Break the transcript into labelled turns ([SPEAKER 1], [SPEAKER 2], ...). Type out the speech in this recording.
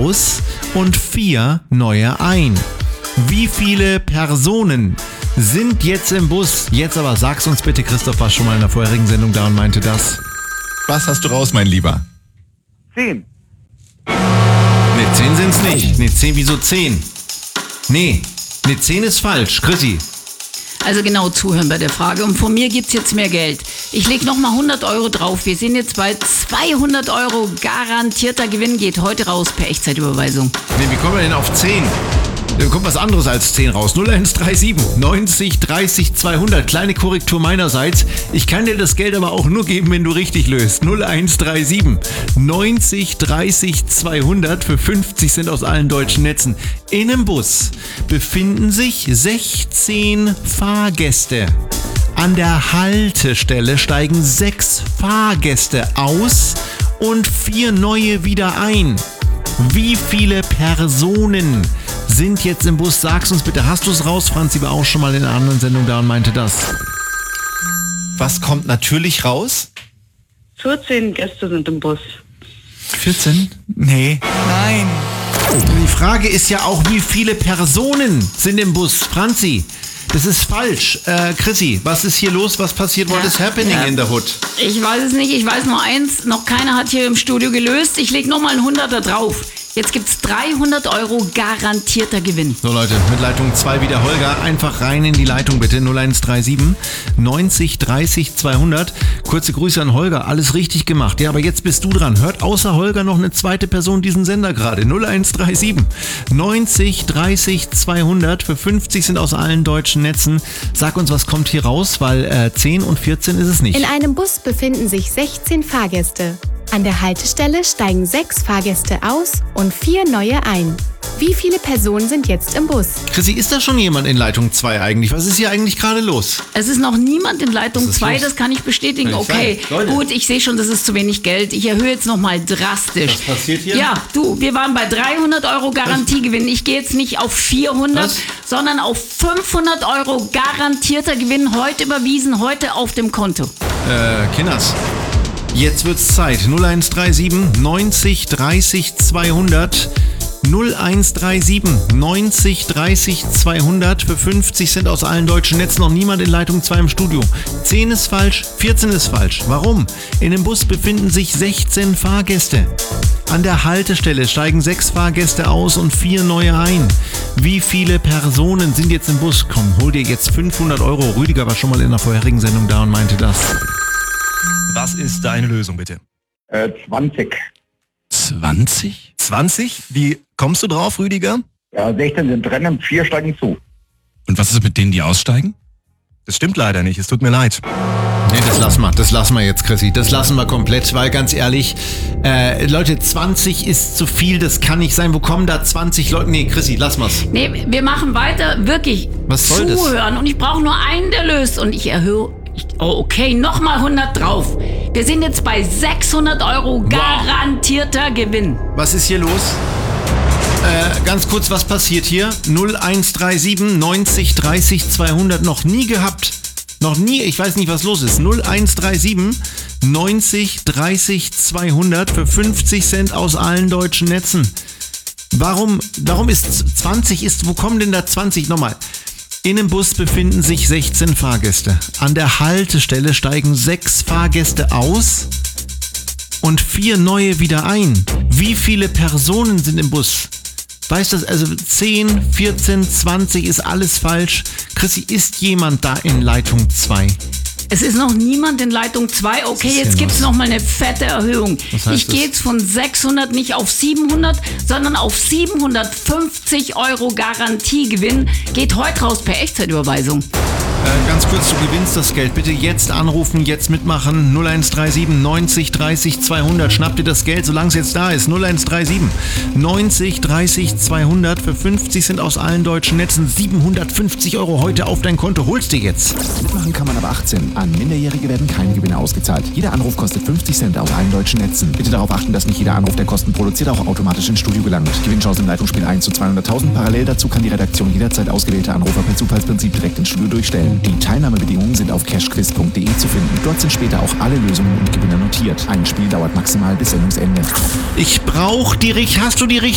[SPEAKER 1] aus und 4 neue ein. Wie viele Personen sind jetzt im Bus? Jetzt aber sag's uns bitte, Christoph war schon mal in der vorherigen Sendung da und meinte das.
[SPEAKER 2] Was hast du raus, mein Lieber?
[SPEAKER 3] 10.
[SPEAKER 1] Ne, 10 sind's nicht. Ne, 10, wieso 10? Nee, 10 ist falsch. Chrissy.
[SPEAKER 4] Also genau zuhören bei der Frage. Und von mir gibt's jetzt mehr Geld. Ich leg nochmal 100 Euro drauf. Wir sind jetzt bei 200 Euro. Garantierter Gewinn geht heute raus per Echtzeitüberweisung.
[SPEAKER 1] Ne, wie kommen wir denn auf 10? Da kommt was anderes als 10 raus. 0137 90 30 200. Kleine Korrektur meinerseits. Ich kann dir das Geld aber auch nur geben, wenn du richtig löst. 0137 90 30 200 für 50 Cent aus allen deutschen Netzen. In einem Bus befinden sich 16 Fahrgäste. An der Haltestelle steigen 6 Fahrgäste aus und 4 neue wieder ein. Wie viele Personen sind jetzt im Bus? Sag's uns bitte. Hast du es raus? Franzi war auch schon mal in einer anderen Sendung da und meinte das.
[SPEAKER 2] Was kommt natürlich raus?
[SPEAKER 3] 14 Gäste sind im Bus.
[SPEAKER 2] 14? Nee. Nein.
[SPEAKER 1] Die Frage ist ja auch, wie viele Personen sind im Bus? Franzi, das ist falsch. Chrissy, was ist hier los? Was passiert? What is happening in the hood?
[SPEAKER 4] Ich weiß es nicht. Ich weiß nur eins. Noch keiner hat hier im Studio gelöst. Ich leg nochmal einen 100er drauf. Jetzt gibt's 300 Euro garantierter Gewinn.
[SPEAKER 1] So Leute, mit Leitung 2 wieder Holger. Einfach rein in die Leitung bitte. 0137 90 30 200. Kurze Grüße an Holger. Alles richtig gemacht. Ja, aber jetzt bist du dran. Hört außer Holger noch eine zweite Person diesen Sender gerade. 0137 90 30 200. Für 50 sind aus allen deutschen Netzen. Sag uns, was kommt hier raus, weil 10 und 14 ist es nicht.
[SPEAKER 5] In einem Bus befinden sich 16 Fahrgäste. An der Haltestelle steigen 6 Fahrgäste aus und 4 neue ein. Wie viele Personen sind jetzt im Bus?
[SPEAKER 1] Chrissy, ist da schon jemand in Leitung 2 eigentlich? Was ist hier eigentlich gerade los?
[SPEAKER 4] Es ist noch niemand in Leitung 2,
[SPEAKER 1] los?
[SPEAKER 4] das kann ich bestätigen.
[SPEAKER 1] Kann nicht
[SPEAKER 4] Okay,
[SPEAKER 1] sein. Leute.
[SPEAKER 4] gut, ich sehe schon, das ist zu wenig Geld. Ich erhöhe jetzt nochmal drastisch.
[SPEAKER 1] Was passiert hier?
[SPEAKER 4] Ja, du, wir waren bei 300 Euro Garantiegewinn. Ich gehe jetzt nicht auf 400,
[SPEAKER 1] Was?
[SPEAKER 4] sondern auf 500 Euro garantierter Gewinn. Heute überwiesen, heute auf dem Konto.
[SPEAKER 1] Kinders. Jetzt wird's Zeit. 0137 90 30 200. 0137 90 30 200 für 50 Cent aus allen deutschen Netzen. Noch niemand in Leitung 2 im Studio. 10 ist falsch, 14 ist falsch. Warum? In dem Bus befinden sich 16 Fahrgäste. An der Haltestelle steigen 6 Fahrgäste aus und 4 neue ein. Wie viele Personen sind jetzt im Bus? Komm, hol dir jetzt 500 Euro. Rüdiger war schon mal in der vorherigen Sendung da und meinte das.
[SPEAKER 2] Was ist deine Lösung, bitte?
[SPEAKER 3] 20.
[SPEAKER 2] 20? 20? Wie kommst du drauf, Rüdiger?
[SPEAKER 3] Ja, 16 sind drin und 4 steigen zu.
[SPEAKER 2] Und was ist mit denen, die aussteigen? Das stimmt leider nicht, es tut mir leid.
[SPEAKER 1] Nee, das lassen wir jetzt, Chrissy. Das lassen wir komplett, weil ganz ehrlich, Leute, 20 ist zu viel, das kann nicht sein. Wo kommen da 20 Leute? Nee, Chrissy, lass mal's.
[SPEAKER 4] Nee, wir machen weiter. Wirklich
[SPEAKER 1] Was soll das?
[SPEAKER 4] zuhören. Und ich brauche nur einen, der löst. Und ich erhöhe... okay, nochmal 100 drauf. Wir sind jetzt bei 600 Euro garantierter Gewinn.
[SPEAKER 1] Was ist hier los? Ganz kurz, was passiert hier? 0137 90 30 200 noch nie gehabt. Noch nie, ich weiß nicht, was los ist. 0137 90 30 200 für 50 Cent aus allen deutschen Netzen. Warum ist 20 wo kommen denn da 20? Nochmal. In dem Bus befinden sich 16 Fahrgäste. An der Haltestelle steigen 6 Fahrgäste aus und 4 neue wieder ein. Wie viele Personen sind im Bus? Weißt du, also 10, 14, 20 ist alles falsch. Chrissy, ist jemand da in Leitung 2?
[SPEAKER 4] Es ist noch niemand in Leitung 2. Okay,
[SPEAKER 1] hier
[SPEAKER 4] jetzt gibt's
[SPEAKER 1] los?
[SPEAKER 4] noch mal eine fette Erhöhung.
[SPEAKER 1] Was heißt
[SPEAKER 4] Ich gehe
[SPEAKER 1] das?
[SPEAKER 4] jetzt von 600 nicht auf 700, sondern auf 750 Euro Garantiegewinn. Geht heute raus per Echtzeitüberweisung.
[SPEAKER 1] Ganz kurz, du gewinnst das Geld. Bitte jetzt anrufen, jetzt mitmachen. 0137 90 30 200. Schnapp dir das Geld, solange es jetzt da ist. 0137 90 30 200 für 50 Cent aus allen deutschen Netzen. 750 Euro heute auf dein Konto. Holst dir jetzt.
[SPEAKER 6] Mitmachen kann man ab 18. An Minderjährige werden keine Gewinne ausgezahlt. Jeder Anruf kostet 50 Cent aus allen deutschen Netzen. Bitte darauf achten, dass nicht jeder Anruf, der Kosten produziert, auch automatisch ins Studio gelangt. Gewinnchance im Leitungsspiel 1 zu 200.000. Parallel dazu kann die Redaktion jederzeit ausgewählte Anrufer per Zufallsprinzip direkt ins Studio durchstellen. Die Teilnahmebedingungen sind auf cashquiz.de zu finden. Dort sind später auch alle Lösungen und Gewinner notiert. Ein Spiel dauert maximal bis Sendungsende.
[SPEAKER 1] Ich brauche die, hast du die